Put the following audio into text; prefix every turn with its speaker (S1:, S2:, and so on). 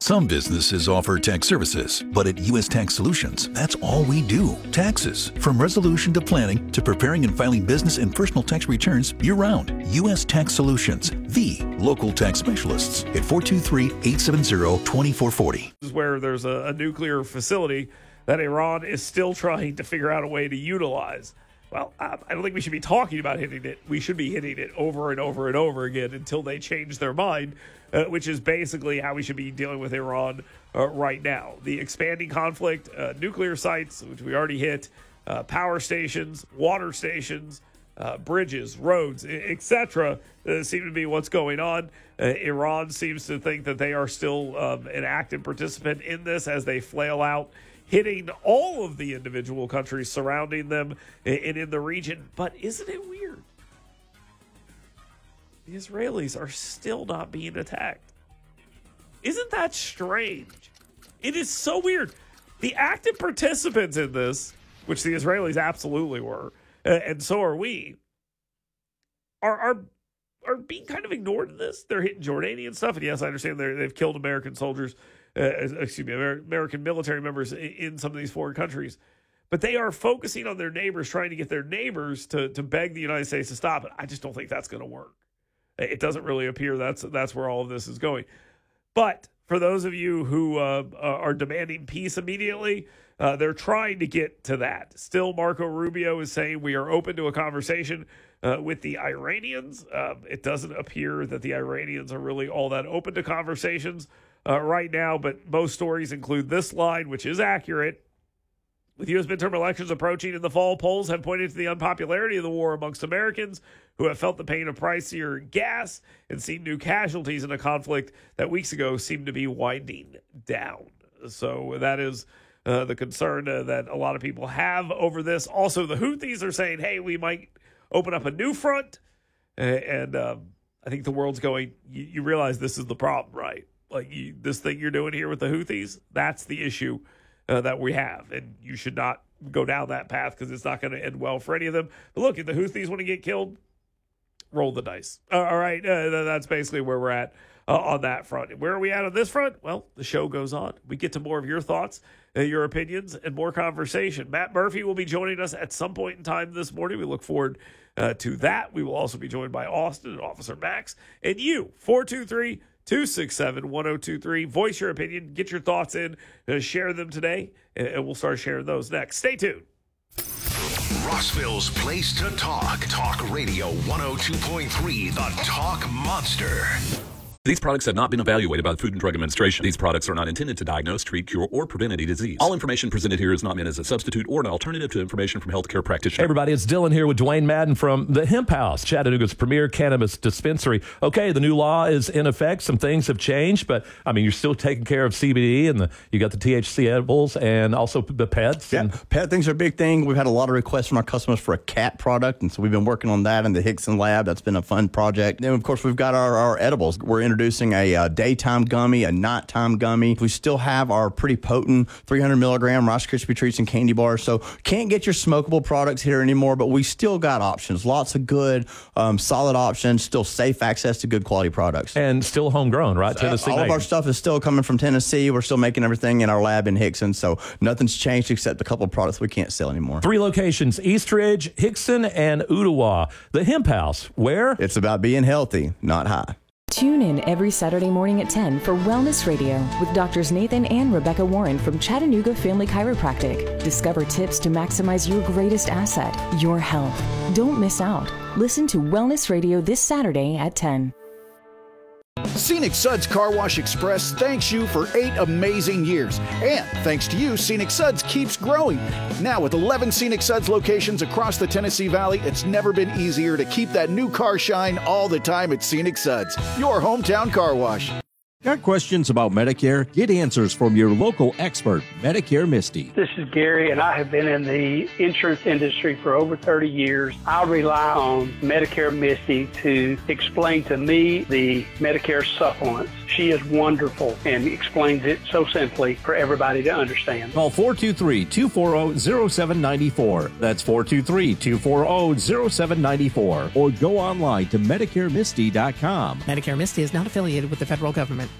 S1: Some businesses offer tax services, but at U.S. Tax Solutions, that's all we do. Taxes. From resolution to planning to preparing and filing business and personal tax returns year-round. U.S. Tax Solutions, the local tax specialists at 423-870-2440.
S2: This is where there's a nuclear facility that Iran is still trying to figure out a way to utilize. Well, I don't think we should be talking about hitting it. We should be hitting it over and over and over again until they change their mind, which is basically how we should be dealing with Iran right now. The expanding conflict, nuclear sites, which we already hit, power stations, water stations, bridges, roads, etc., seem to be what's going on. Iran seems to think that they are still an active participant in this as they flail out, hitting all of the individual countries surrounding them and in the region. But isn't it weird? The Israelis are still not being attacked. Isn't that strange? It is so weird. The active participants in this, which the Israelis absolutely were, and so are we, are being kind of ignored in this. They're hitting Jordanian stuff, and yes, I understand they've killed American soldiers, American military members in some of these foreign countries. But they are focusing on their neighbors, trying to get their neighbors to beg the United States to stop it. I just don't think that's going to work. It doesn't really appear that's where all of this is going. But for those of you who are demanding peace immediately, they're trying to get to that. Still, Marco Rubio is saying we are open to a conversation with the Iranians. It doesn't appear that the Iranians are really all that open to conversations right now, but most stories include this line, which is accurate. With U.S. midterm elections approaching in the fall, polls have pointed to the unpopularity of the war amongst Americans who have felt the pain of pricier gas and seen new casualties in a conflict that weeks ago seemed to be winding down. So that is the concern that a lot of people have over this. Also, the Houthis are saying, hey, we might open up a new front. And I think the world's going, you realize this is the problem, right? Like this thing you're doing here with the Houthis, that's the issue that we have. And you should not go down that path because it's not going to end well for any of them. But look, if the Houthis want to get killed, roll the dice. All right, that's basically where we're at on that front. Where are we at on this front? Well, the show goes on. We get to more of your thoughts, your opinions, and more conversation. Matt Murphy will be joining us at some point in time this morning. We look forward to that. We will also be joined by Austin and Officer Max. And you, 423-267-1023. Voice your opinion. Get your thoughts in. Share them today, and we'll start sharing those next. Stay tuned.
S3: Rossville's place to talk. Talk Radio 102.3, the Talk Monster.
S4: These products have not been evaluated by the Food and Drug Administration. These products are not intended to diagnose, treat, cure, or prevent any disease. All information presented here is not meant as a substitute or an alternative to information from healthcare practitioners.
S5: Hey everybody, it's Dylan here with Dwayne Madden from the Hemp House, Chattanooga's premier cannabis dispensary. Okay, the new law is in effect. Some things have changed, but I mean, you're still taking care of CBD and you got the THC edibles and also the pets.
S6: Yeah, pet things are a big thing. We've had a lot of requests from our customers for a cat product, and so we've been working on that in the Hickson lab. That's been a fun project. Then, of course, we've got our edibles. We're introducing a daytime gummy, a nighttime gummy. We still have our pretty potent 300 milligram Rice Krispie treats and candy bars. So can't get your smokable products here anymore, but we still got options. Lots of good, solid options, still safe access to good quality products.
S5: And still homegrown, right? Tennessee
S6: all of our stuff is still coming from Tennessee. We're still making everything in our lab in Hickson. So nothing's changed except a couple of products we can't sell anymore.
S5: 3 locations, Eastridge, Hickson, and Ooltewah. The Hemp House, where?
S6: It's about being healthy, not high.
S7: Tune in every Saturday morning at 10 for Wellness Radio with Doctors Nathan and Rebecca Warren from Chattanooga Family Chiropractic. Discover tips to maximize your greatest asset, your health. Don't miss out. Listen to Wellness Radio this Saturday at 10.
S8: Scenic Suds Car Wash Express thanks you for 8 amazing years. And thanks to you, Scenic Suds keeps growing. Now with 11 Scenic Suds locations across the Tennessee Valley, it's never been easier to keep that new car shine all the time at Scenic Suds, your hometown car wash.
S9: Got questions about Medicare? Get answers from your local expert, Medicare Misty.
S10: This is Gary, and I have been in the insurance industry for over 30 years. I rely on Medicare Misty to explain to me the Medicare supplements. She is wonderful and explains it so simply for everybody to understand.
S9: Call 423-240-0794. That's 423-240-0794. Or go online to MedicareMisty.com.
S11: Medicare Misty is not affiliated with the federal government.